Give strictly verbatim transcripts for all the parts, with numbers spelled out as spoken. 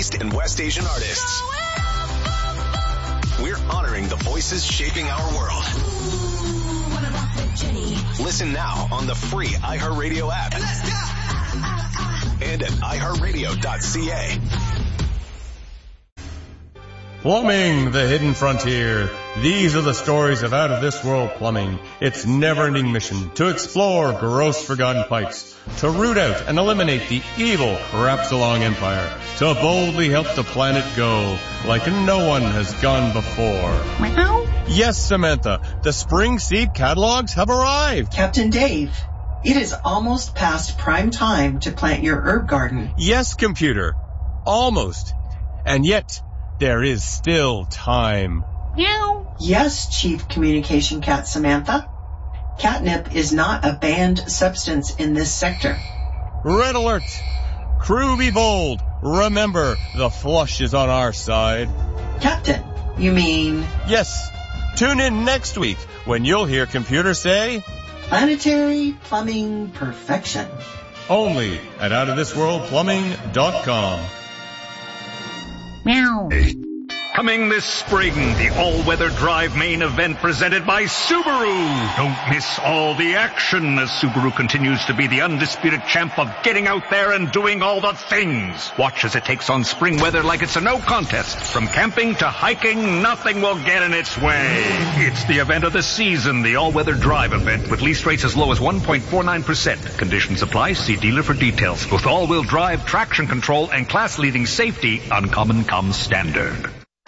and West Asian artists. We're honoring the voices shaping our world. Listen now on the free iHeartRadio app and at i heart radio dot c a. Plumbing, the hidden frontier. These are the stories of out-of-this-world plumbing. Its never-ending mission to explore gross forgotten pipes, to root out and eliminate the evil Crapsalong Empire, to boldly help the planet go like no one has gone before. Meow. Yes, Samantha, the spring seed catalogs have arrived. Captain Dave, it is almost past prime time to plant your herb garden. Yes, computer. Almost. And yet, there is still time. Meow. Yes, Chief Communication Cat Samantha. Catnip is not a banned substance in this sector. Red alert! Crew be bold. Remember, the flush is on our side. Captain, you mean... Yes. Tune in next week when you'll hear computer say... Planetary Plumbing Perfection. Only at out of this world plumbing dot com. Meow. Coming this spring, the all-weather drive main event presented by Subaru. Don't miss all the action as Subaru continues to be the undisputed champ of getting out there and doing all the things. Watch as it takes on spring weather like it's a no contest. From camping to hiking, nothing will get in its way. It's the event of the season, the all-weather drive event with lease rates as low as one point four nine percent. Conditions apply. See dealer for details. With all-wheel drive, traction control, and class-leading safety, Uncommon comes standard.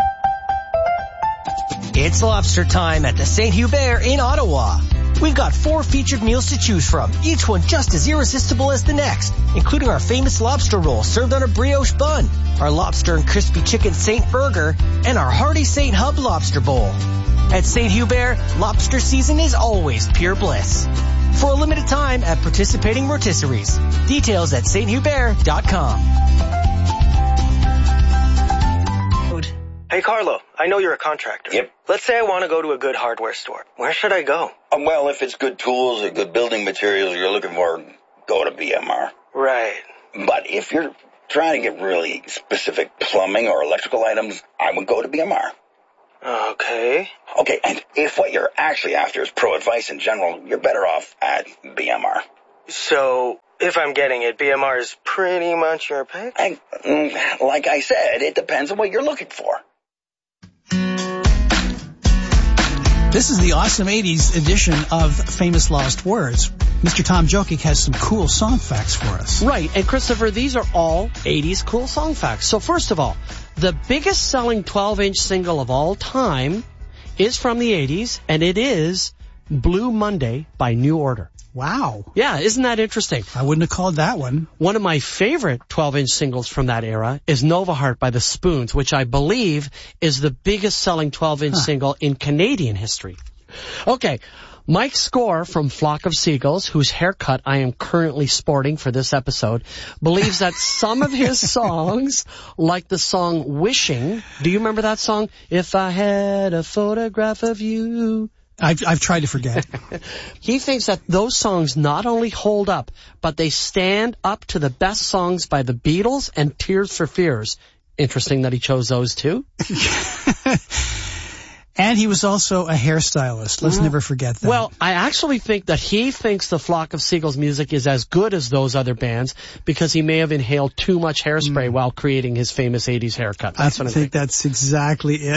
It's lobster time at the Saint Hubert in Ottawa. We've got four featured meals to choose from, each one just as irresistible as the next, including our famous lobster roll served on a brioche bun, our lobster and crispy chicken Saint Burger, and our hearty Saint Hub lobster bowl. At Saint Hubert, lobster season is always pure bliss. For a limited time at participating rotisseries. Details at saint hubert dot com. Hey, Carlo, I know you're a contractor. Yep. Let's say I want to go to a good hardware store. Where should I go? Um, well, if it's good tools or good building materials you're looking for, go to B M R. Right. But if you're trying to get really specific plumbing or electrical items, I would go to B M R. Okay. Okay, and if what you're actually after is pro advice in general, you're better off at B M R. So, if I'm getting it, B M R is pretty much your pick? And, mm, like I said, it depends on what you're looking for. This is the awesome eighties edition of Famous Lost Words. Mister Tom Jokic has some cool song facts for us. Right, and Christopher, these are all eighties cool song facts. So first of all, the biggest selling twelve-inch single of all time is from the eighties, and it is Blue Monday by New Order. Wow. Yeah, isn't that interesting? I wouldn't have called that one. One of my favorite twelve-inch singles from that era is Nova Heart by the Spoons, which I believe is the biggest selling twelve-inch huh. single in Canadian history. Okay, Mike Score from Flock of Seagulls, whose haircut I am currently sporting for this episode, believes that some of his songs, like the song Wishing, do you remember that song? If I had a photograph of you... I've, I've tried to forget. He thinks that those songs not only hold up, but they stand up to the best songs by the Beatles and Tears for Fears. Interesting that he chose those two. And he was also a hairstylist. Let's mm. never forget that. Well, I actually think that he thinks the Flock of Seagulls music is as good as those other bands because he may have inhaled too much hairspray mm. while creating his famous eighties haircut. That's I what think that's exactly it.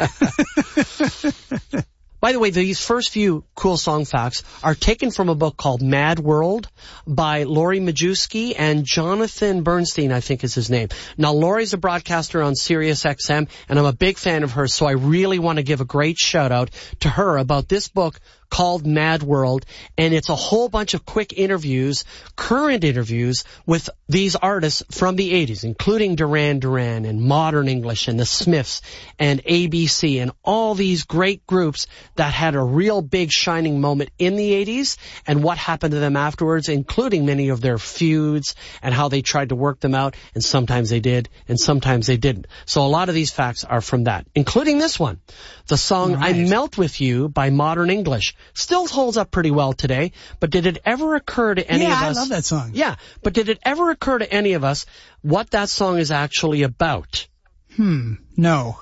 By the way, these first few cool song facts are taken from a book called Mad World by Laurie Majewski and Jonathan Bernstein, I think is his name. Now, Laurie's a broadcaster on Sirius X M, and I'm a big fan of hers, so I really want to give a great shout-out to her about this book called Mad World, and it's a whole bunch of quick interviews, current interviews with these artists from the eighties, including Duran Duran and Modern English and the Smiths and A B C and all these great groups that had a real big shining moment in the eighties and what happened to them afterwards, including many of their feuds and how they tried to work them out, and sometimes they did and sometimes they didn't. So a lot of these facts are from that, including this one, the song right. I Melt With You by Modern English, Still holds up pretty well today, but did it ever occur to any yeah, of us? I love that song. Yeah, but did it ever occur to any of us what that song is actually about? Hmm, no.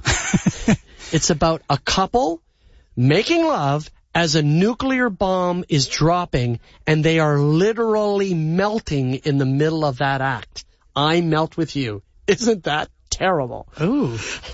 It's about a couple making love as a nuclear bomb is dropping, and they are literally melting in the middle of that act. I melt with you. Isn't that terrible? Ooh.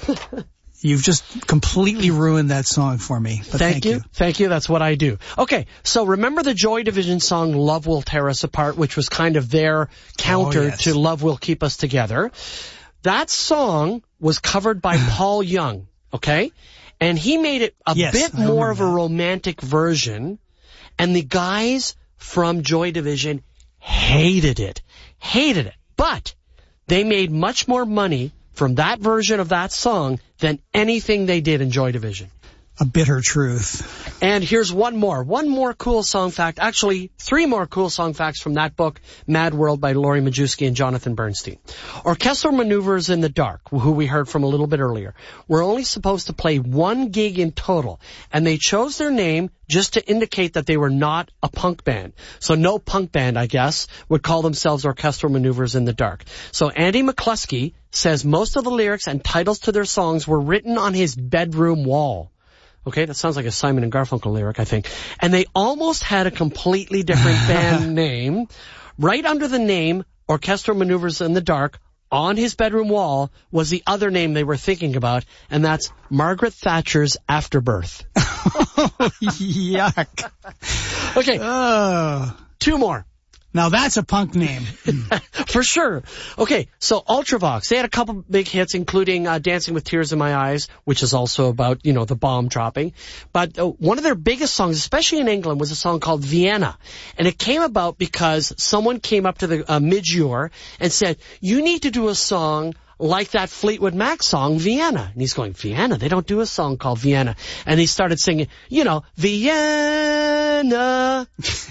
You've just completely ruined that song for me. But thank, thank you. you. Thank you. That's what I do. Okay, so remember the Joy Division song Love Will Tear Us Apart, which was kind of their counter oh, yes. to Love Will Keep Us Together. That song was covered by Paul Young, okay? And he made it a yes, bit I more of a that. romantic version, and the guys from Joy Division hated it. Hated it. But they made much more money from that version of that song than anything they did in Joy Division. A bitter truth. And here's one more. One more cool song fact. Actually, three more cool song facts from that book, Mad World by Laurie Majewski and Jonathan Bernstein. Orchestral Maneuvers in the Dark, who we heard from a little bit earlier, were only supposed to play one gig in total, and they chose their name just to indicate that they were not a punk band. So no punk band, I guess, would call themselves Orchestral Maneuvers in the Dark. So Andy McCluskey says most of the lyrics and titles to their songs were written on his bedroom wall. Okay, that sounds like a Simon and Garfunkel lyric, I think. And they almost had a completely different band name. Right under the name Orchestral Maneuvers in the Dark, on his bedroom wall, was the other name they were thinking about, and that's Margaret Thatcher's Afterbirth. Oh, yuck. Okay, Oh. two more. Now that's a punk name. For sure. Okay, so Ultravox, they had a couple big hits, including uh, Dancing with Tears in My Eyes, which is also about, you know, the bomb dropping. But uh, one of their biggest songs, especially in England, was a song called Vienna. And it came about because someone came up to the uh, Midge-Ure and said, you need to do a song like that Fleetwood Mac song, Vienna. And he's going, Vienna? They don't do a song called Vienna. And he started singing, you know, Vienna.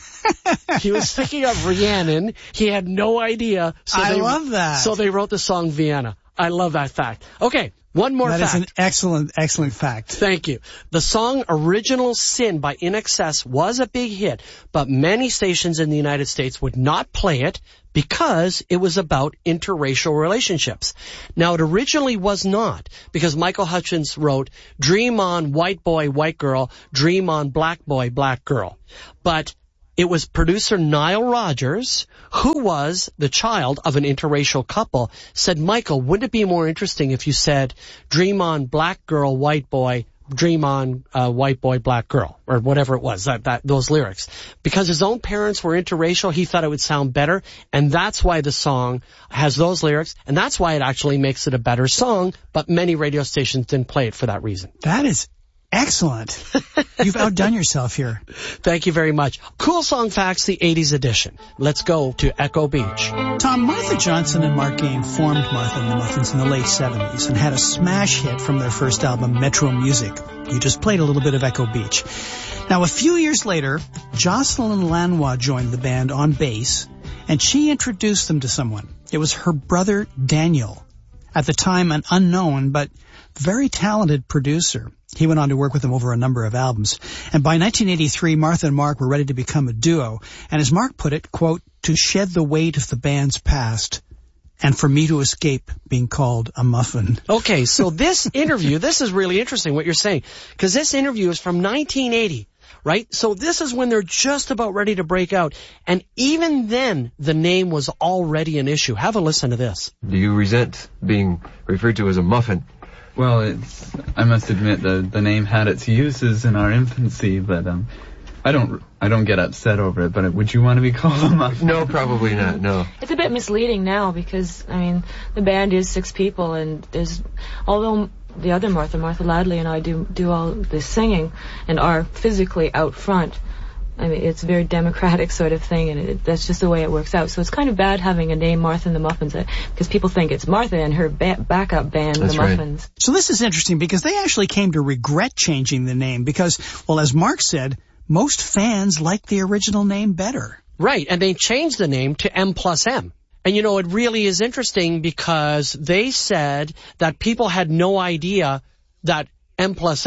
He was thinking of Rhiannon. He had no idea. So I they, love that. So they wrote the song Vienna. I love that fact. Okay, one more that fact. That is an excellent, excellent fact. Thank you. The song Original Sin by I N X S was a big hit, but many stations in the United States would not play it because it was about interracial relationships. Now, it originally was not, because Michael Hutchence wrote, dream on white boy, white girl, dream on black boy, black girl. But it was producer Nile Rodgers, who was the child of an interracial couple, said, Michael, wouldn't it be more interesting if you said, dream on black girl, white boy, dream on uh, white boy, black girl, or whatever it was, that, that those lyrics. Because his own parents were interracial, he thought it would sound better, and that's why the song has those lyrics, and that's why it actually makes it a better song, but many radio stations didn't play it for that reason. That is excellent. You've outdone yourself here. Thank you very much. Cool Song Facts, the eighties edition. Let's go to Echo Beach. Tom, Martha Johnson and Mark Game formed Martha and the Muffins in the late seventies and had a smash hit from their first album, Metro Music. You just played a little bit of Echo Beach. Now, a few years later, Jocelyn Lanois joined the band on bass, and she introduced them to someone. It was her brother, Daniel. At the time, an unknown but very talented producer. He went on to work with them over a number of albums. And by nineteen eighty-three, Martha and Mark were ready to become a duo. And as Mark put it, quote, to shed the weight of the band's past and for me to escape being called a muffin. Okay, so this interview, this is really interesting what you're saying, because this interview is from nineteen eighty, right? So this is when they're just about ready to break out. And even then, the name was already an issue. Have a listen to this. Do you resent being referred to as a muffin? Well, it's, I must admit the the name had its uses in our infancy, but um, I don't I don't get upset over it. But would you want to be called a muffin? No, probably not. No. It's a bit misleading now because I mean the band is six people, and there's although the other Martha, Martha Ladley, and I do do all the singing and are physically out front. I mean, it's a very democratic sort of thing, and it, that's just the way it works out. So it's kind of bad having a name, Martha and the Muffins, because people think it's Martha and her ba- backup band, that's the right. Muffins. So this is interesting because they actually came to regret changing the name because, well, as Mark said, most fans like the original name better. Right, and they changed the name to M plus M. And, you know, it really is interesting because they said that people had no idea that M plus M,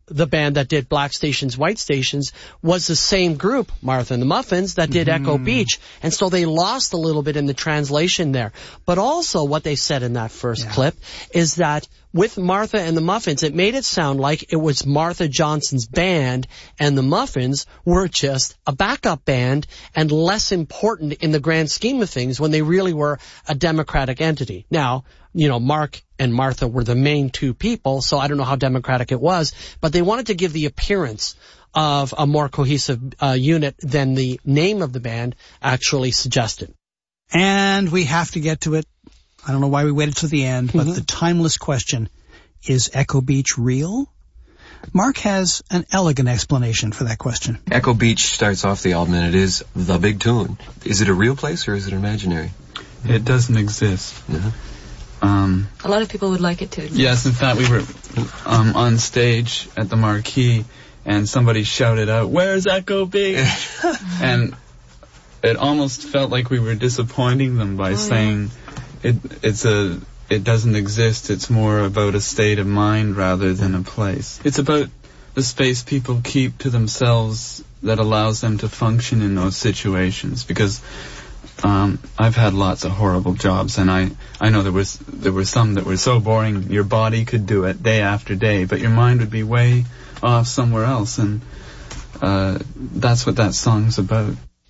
the band that did Black Stations, White Stations was the same group, Martha and the Muffins, that did mm-hmm. Echo Beach. And so they lost a little bit in the translation there. But also what they said in that first yeah. clip is that with Martha and the Muffins, it made it sound like it was Martha Johnson's band and the Muffins were just a backup band and less important in the grand scheme of things when they really were a democratic entity. Now, you know, Mark and Martha were the main two people, so I don't know how democratic it was, but they wanted to give the appearance of a more cohesive uh, unit than the name of the band actually suggested. And we have to get to it. I don't know why we waited to the end, but mm-hmm. the timeless question, is Echo Beach real? Mark has an elegant explanation for that question. Echo Beach starts off the album, and it is the big tune. Is it a real place, or is it imaginary? It doesn't exist. Yeah. Um, a lot of people would like it to exist. Yes, in fact, we were um, on stage at the Marquee, and somebody shouted out, "Where's Echo Beach?" And it almost felt like we were disappointing them by oh, saying yeah. it it's a it doesn't exist. It's more about a state of mind rather than a place. It's about the space people keep to themselves that allows them to function in those situations. Because um, I've had lots of horrible jobs, and I I know there was there were some that were so boring your body could do it day after day, but your mind would be way off somewhere else, and uh, that's what that song's about.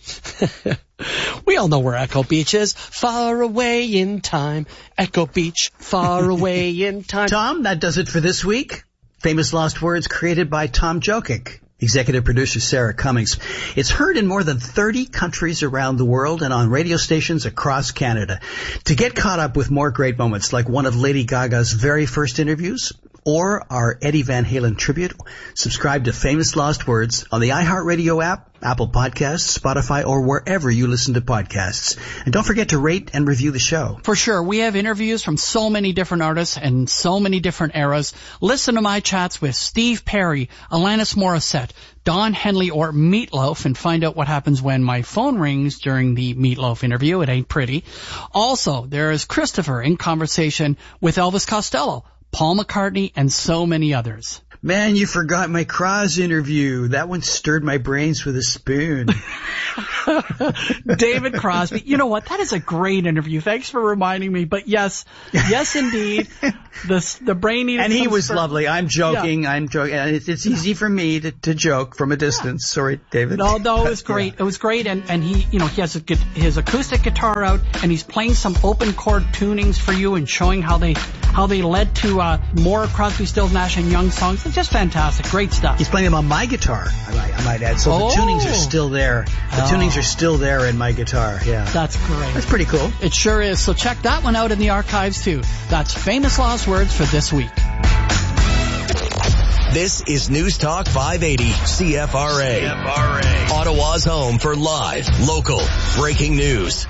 We all know where Echo Beach is. Far away in time. Echo Beach, far away in time. Tom, that does it for this week. Famous Lost Words created by Tom Jokic. Executive producer Sarah Cummings. It's heard in more than thirty countries around the world and on radio stations across Canada. To get caught up with more great moments like one of Lady Gaga's very first interviews or our Eddie Van Halen tribute, subscribe to Famous Lost Words on the iHeartRadio app, Apple Podcasts, Spotify, or wherever you listen to podcasts. And don't forget to rate and review the show. For sure. We have interviews from so many different artists and so many different eras. Listen to my chats with Steve Perry, Alanis Morissette, Don Henley, or Meatloaf, and find out what happens when my phone rings during the Meatloaf interview. It ain't pretty. Also, there is Christopher in conversation with Elvis Costello, Paul McCartney, and so many others. Man, you forgot my Cross interview. That one stirred my brains with a spoon. David Crosby. You know what? That is a great interview. Thanks for reminding me. But yes, yes, indeed. The the brain needed And he was stir- lovely. I'm joking. Yeah. I'm joking. It's, it's easy for me to, to joke from a distance. Yeah. Sorry, David. No, no, it was great. Yeah. It was great. And, and he, you know, he has a, his acoustic guitar out, and he's playing some open chord tunings for you and showing how they how they led to uh, more Crosby, Stills, Nash and Young songs. It's just fantastic. Great stuff. He's playing them on my guitar, I might, I might add. So oh. the tunings are still there. The oh. tunings are still there in my guitar. Yeah. That's great. That's pretty cool. It sure is. So check that one out in the archives too. That's Famous Lost Words for this week. This is News Talk five eighty C F R A. C F R A. Ottawa's home for live, local, breaking news.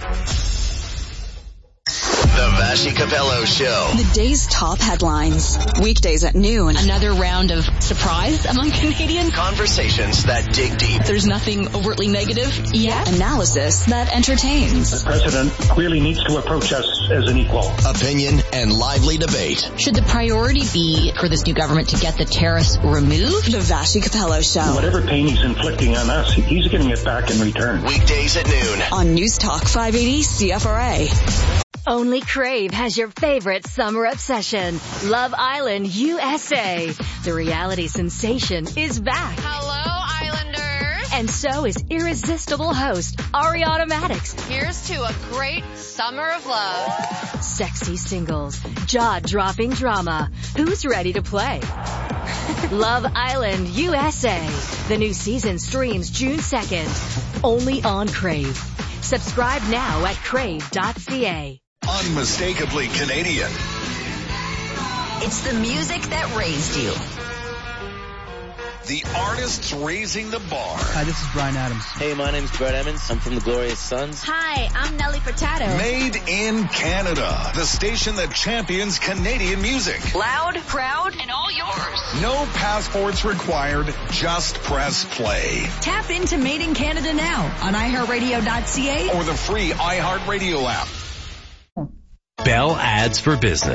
The Vassy Capello Show. The day's top headlines. Weekdays at noon. Another round of surprise among Canadians. Conversations that dig deep. There's nothing overtly negative yet. Analysis that entertains. The president clearly needs to approach us as an equal. Opinion and lively debate. Should the priority be for this new government to get the tariffs removed? The Vassy Capello Show. Whatever pain he's inflicting on us, he's getting it back in return. Weekdays at noon. On News Talk five eighty C F R A. Only Crave has your favorite summer obsession, Love Island U S A. The reality sensation is back. Hello, Islanders. And so is irresistible host Ariana Madix. Here's to a great summer of love. Sexy singles, jaw-dropping drama. Who's ready to play? Love Island U S A. The new season streams June second. Only on Crave. Subscribe now at crave dot c a. Unmistakably Canadian. It's the music that raised you. The artists raising the bar. Hi, this is Bryan Adams. Hey, my name's Brett Emmons. I'm from the Glorious Sons. Hi, I'm Nelly Furtado. Made in Canada. The station that champions Canadian music. Loud, proud, and all yours. No passports required. Just press play. Tap into Made in Canada now on i heart radio dot c a or the free iHeartRadio app. Bell Ads for Business.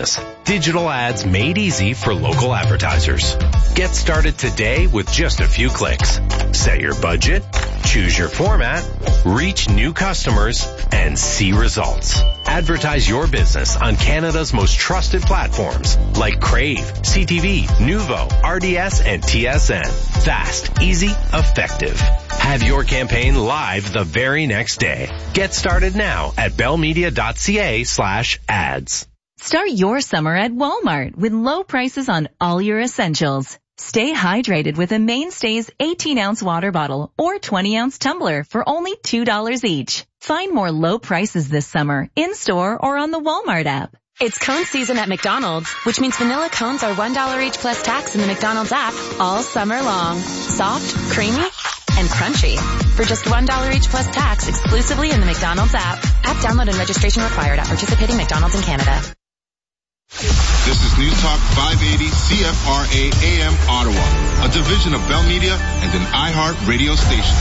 digital ads made easy for local advertisers. Get started today with just a few clicks. Set your budget, choose your format, reach new customers, and see results. Advertise your business on Canada's most trusted platforms like Crave, C T V, Nuvo, R D S, and T S N. Fast, easy, effective. Have your campaign live the very next day. Get started now at bellmedia.ca slash ads. Start your summer at Walmart with low prices on all your essentials. Stay hydrated with a Mainstays eighteen ounce water bottle or twenty ounce tumbler for only two dollars each. Find more low prices this summer in-store or on the Walmart app. It's cone season at McDonald's, which means vanilla cones are one dollar each plus tax in the McDonald's app all summer long. Soft, creamy, and crunchy. For just one dollar each plus tax exclusively in the McDonald's app. App download and registration required at participating McDonald's in Canada. This is News Talk five eighty C F R A A M Ottawa, a division of Bell Media and an iHeart radio station.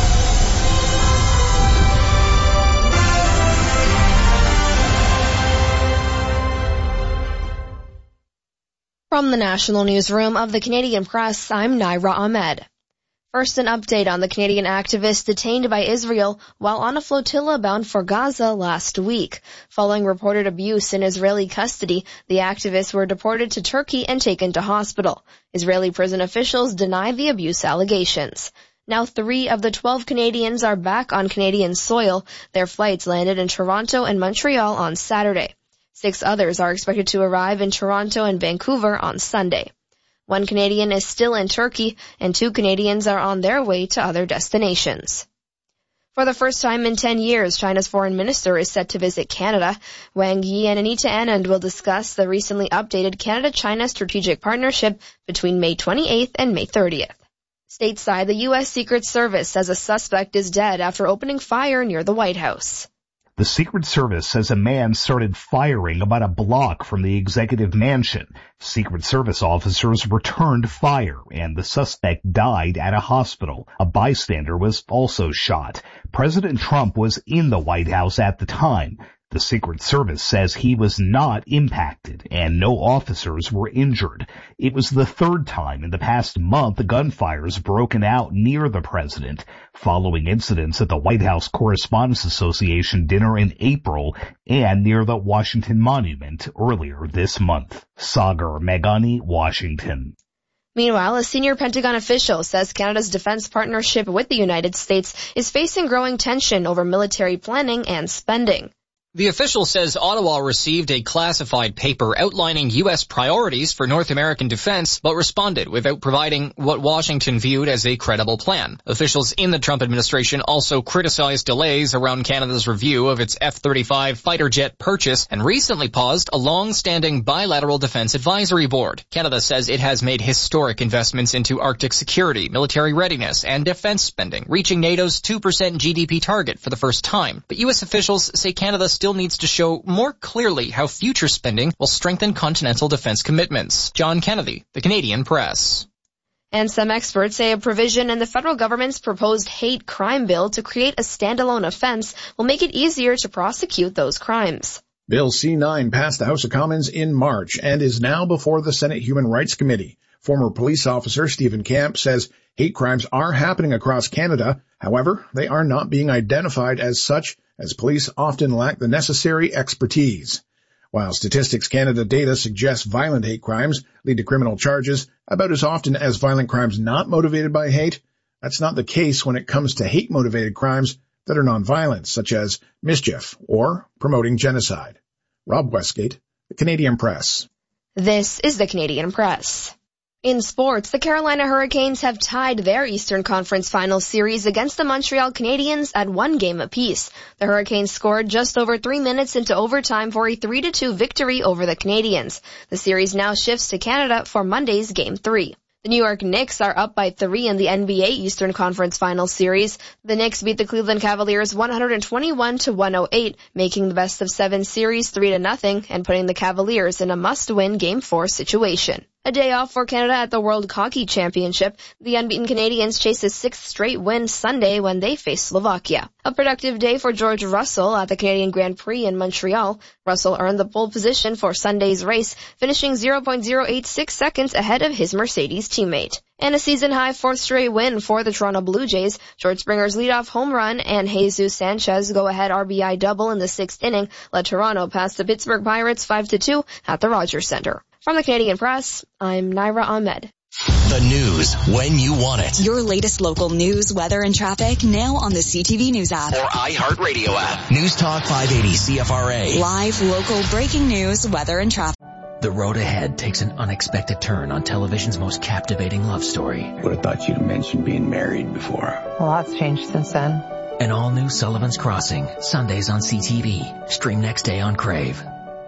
From the National Newsroom of the Canadian Press, I'm Naira Ahmed. First, an update on the Canadian activist detained by Israel while on a flotilla bound for Gaza last week. Following reported abuse in Israeli custody, the activists were deported to Turkey and taken to hospital. Israeli prison officials deny the abuse allegations. Now three of the twelve Canadians are back on Canadian soil. Their flights landed in Toronto and Montreal on Saturday. Six others are expected to arrive in Toronto and Vancouver on Sunday. One Canadian is still in Turkey, and two Canadians are on their way to other destinations. For the first time in ten years, China's foreign minister is set to visit Canada. Wang Yi and Anita Anand will discuss the recently updated Canada-China strategic partnership between May twenty-eighth and May thirtieth. Stateside, the U S Secret Service says a suspect is dead after opening fire near the White House. The Secret Service says a man started firing about a block from the executive mansion. Secret Service officers returned fire, and the suspect died at a hospital. A bystander was also shot. President Trump was in the White House at the time. The Secret Service says he was not impacted and no officers were injured. It was the third time in the past month gunfire has broken out near the president, following incidents at the White House Correspondents Association dinner in April and near the Washington Monument earlier this month. Sagar Meghani, Washington. Meanwhile, a senior Pentagon official says Canada's defense partnership with the United States is facing growing tension over military planning and spending. The official says Ottawa received a classified paper outlining U S priorities for North American defense, but responded without providing what Washington viewed as a credible plan. Officials in the Trump administration also criticized delays around Canada's review of its F thirty-five fighter jet purchase and recently paused a long-standing bilateral defense advisory board. Canada says it has made historic investments into Arctic security, military readiness, and defense spending, reaching NATO's two percent G D P target for the first time. But U S officials say Canada still needs to show more clearly how future spending will strengthen continental defense commitments. John Kennedy, The Canadian Press. And some experts say a provision in the federal government's proposed hate crime bill to create a standalone offense will make it easier to prosecute those crimes. Bill C nine passed the House of Commons in March and is now before the Senate Human Rights Committee. Former police officer Stephen Camp says hate crimes are happening across Canada. However, they are not being identified as such, as police often lack the necessary expertise. While Statistics Canada data suggests violent hate crimes lead to criminal charges about as often as violent crimes not motivated by hate, that's not the case when it comes to hate-motivated crimes that are nonviolent, such as mischief or promoting genocide. Rob Westgate, The Canadian Press. This is The Canadian Press. In sports, the Carolina Hurricanes have tied their Eastern Conference Finals series against the Montreal Canadiens at one game apiece. The Hurricanes scored just over three minutes into overtime for a three to two victory over the Canadiens. The series now shifts to Canada for Monday's Game three. The New York Knicks are up by three in the N B A Eastern Conference Finals series. The Knicks beat the Cleveland Cavaliers one twenty-one to one oh eight, making the best of seven series three to nothing and putting the Cavaliers in a must-win Game four situation. A day off for Canada at the World Hockey Championship. The unbeaten Canadians chase a sixth straight win Sunday when they face Slovakia. A productive day for George Russell at the Canadian Grand Prix in Montreal. Russell earned the pole position for Sunday's race, finishing zero point zero eight six seconds ahead of his Mercedes teammate. And a season-high fourth straight win for the Toronto Blue Jays. George Springer's leadoff home run and Jesus Sanchez go-ahead R B I double in the sixth inning led Toronto past the Pittsburgh Pirates five to two at the Rogers Centre. From the Canadian Press, I'm Naira Ahmed. The news when you want it. Your latest local news, weather, and traffic now on the C T V News app. Or iHeartRadio app. News Talk five eighty C F R A. Live, local, breaking news, weather, and traffic. The road ahead takes an unexpected turn on television's most captivating love story. Would have thought you'd mentioned being married before. A lot's changed since then. An all-new Sullivan's Crossing, Sundays on C T V. Stream next day on Crave.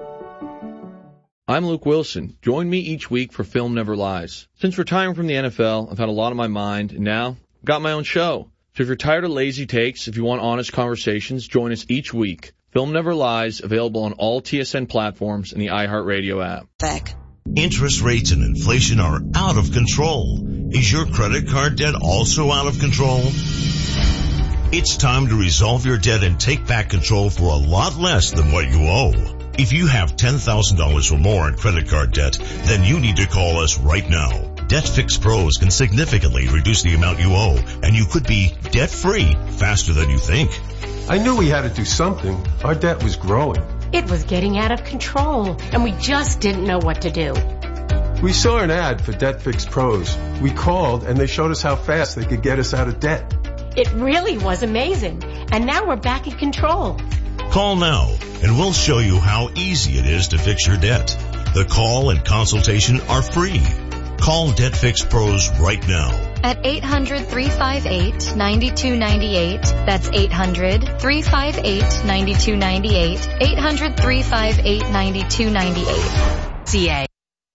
I'm Luke Wilson. Join me each week for Film Never Lies. Since retiring from the N F L, I've had a lot on my mind, and now I've got my own show. So if you're tired of lazy takes, if you want honest conversations, join us each week. Film Never Lies, available on all T S N platforms and the iHeartRadio app. Back. Interest rates and inflation are out of control. Is your credit card debt also out of control? It's time to resolve your debt and take back control for a lot less than what you owe. If you have ten thousand dollars or more in credit card debt, then you need to call us right now. Debt Fix Pros can significantly reduce the amount you owe, and you could be debt-free faster than you think. I knew we had to do something. Our debt was growing. It was getting out of control, and we just didn't know what to do. We saw an ad for Debt Fix Pros. We called, and they showed us how fast they could get us out of debt. It really was amazing, and now we're back in control. Call now, and we'll show you how easy it is to fix your debt. The call and consultation are free. Call Debt Fix Pros right now. At eight hundred, three five eight, nine two nine eight. That's eight hundred, three five eight, nine two nine eight. eight hundred, three five eight, nine two nine eight. C A.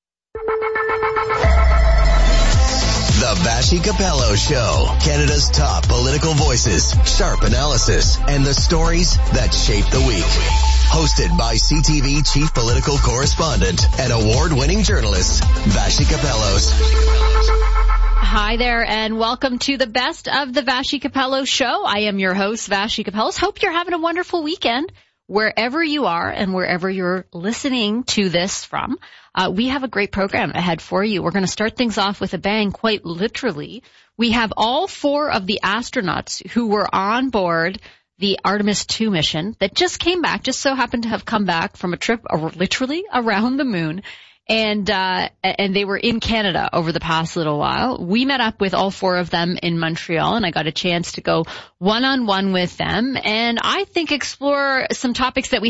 The Vassy Capello Show. Canada's top political voices, sharp analysis, and the stories that shape the week. Hosted by C T V chief political correspondent and award-winning journalist, Vassy Capellos. Hi there, and welcome to the best of the Vassy Capello Show. I am your host, Vassy Capellos. Hope you're having a wonderful weekend wherever you are and wherever you're listening to this from. Uh, we have a great program ahead for you. We're going to start things off with a bang, quite literally. We have all four of the astronauts who were on board the Artemis two mission that just came back, just so happened to have come back from a trip uh, literally around the moon. And, uh, and they were in Canada over the past little while. We met up with all four of them in Montreal, and I got a chance to go one-on-one with them, and I think explore some topics that we